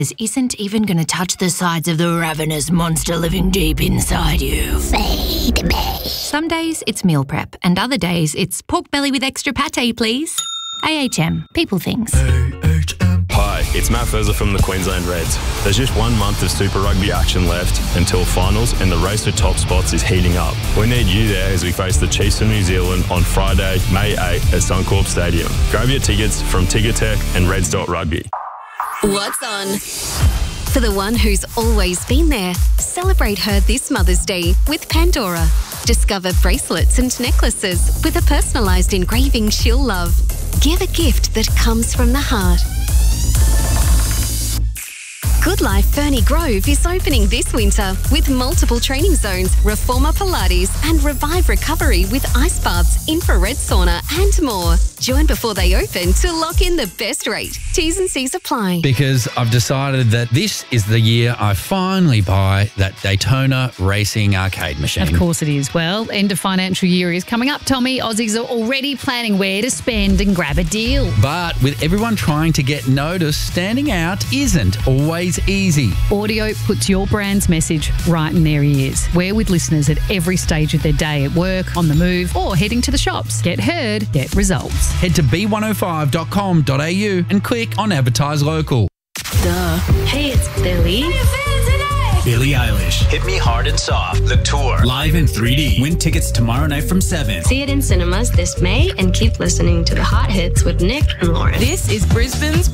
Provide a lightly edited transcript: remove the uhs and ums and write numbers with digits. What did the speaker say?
isn't even going to touch the sides of the ravenous monster living deep inside you. Feed me. Some days it's meal prep, and other days it's pork belly with extra pate, please. AHM. People things. Hi, it's Matt Furzer from the Queensland Reds. There's just 1 month of Super Rugby action left until finals, and the race to top spots is heating up. We need you there as we face the Chiefs of New Zealand on Friday, May 8 at Suncorp Stadium. Grab your tickets from Ticketek and Reds.rugby. What's on? For the one who's always been there, celebrate her this Mother's Day with Pandora. Discover bracelets and necklaces with a personalised engraving she'll love. Give a gift that comes from the heart. Good Life Ferny Grove is opening this winter with multiple training zones, Reformer Pilates and Revive Recovery with ice baths, infrared sauna and more. Join before they open to lock in the best rate. T's and C's apply. Because I've decided that this is the year I finally buy that Daytona Racing arcade machine. Of course it is. Well, end of financial year is coming up, Tommy. Aussies are already planning where to spend and grab a deal. But with everyone trying to get noticed, standing out isn't always easy. Audio puts your brand's message right in their ears. We're with listeners at every stage of their day at work, on the move, or heading to the shops. Get heard, get results. Head to b105.com.au and click on Advertise Local. Duh. Hey, it's Billy. Billie Eilish, Hit Me Hard and Soft, The Tour, live in 3D. Win tickets tomorrow night from 7. See it in cinemas this May and keep listening to the hot hits with Nick and Lauren. This is Brisbane's